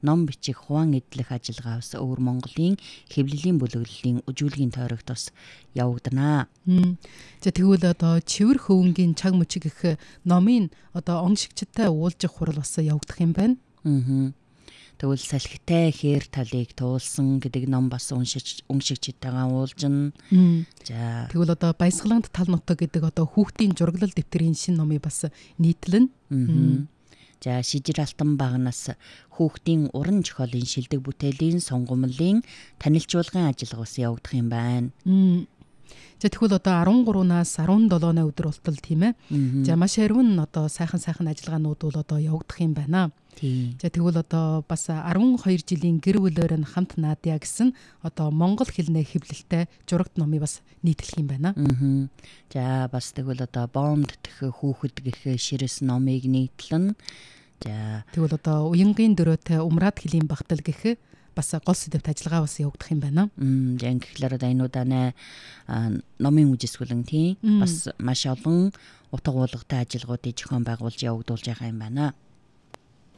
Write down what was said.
ном бичих хуваан эдлэх ажиллагаа бас өвөр Монголын хэвлэлийн бүлэглэлийн үжүүлгийн тойрогт бас явагдана. За тэгвэл одоо чивэр хөвөнгийн чаг мөчиг гэх номын одоо оншигчтай уулзах хурал бас явагдах юм байна. Тэгвэл салхитай хээр талыг туулсан гэдэг ном бас уншигчтайгаа уулзна. За тэгвэл одоо Баясгалант тал нутаг гэдэг одоо хүүхдийн зураглал дэвтрийн шинэ номыг бас нийтлэнэ. За Шижир Алтан багнаас хүүхдийн уран зохиолын шилдэг бүтээлийн сонгомлын танилцуулгын ажиллагаа бас явагдах юм байна. За тэгвэл одоо 13-наас 17-ны өдөр болтол тийм ээ. За маш харин одоо сайхан ажиллагаанууд бол одоо явагдах юм байна. За тэгвэл одоо бас 12 жилийн гэр бүлээр нь хамт наадъя гэсэн одоо монгол хэлний хэвлэлтэй зурагт номыг бас нийтлэх юм байна. За бас тэгвэл одоо Бонд дэх хүүхэд гэх ширэс номыг нийтлэн. За тэгвэл одоо уянгийн дөрөөтэй умраад хэлийн багтал гэх бас гол сэдвт ажиллагаа бас явагдах юм байна. За ингэхлээр одоо энэ удаа номын үжисгүлэн тийм бас маш олон утга уулгатай ажиллагуудыг зохион байгуулж явагдуулж байгаа юм байна.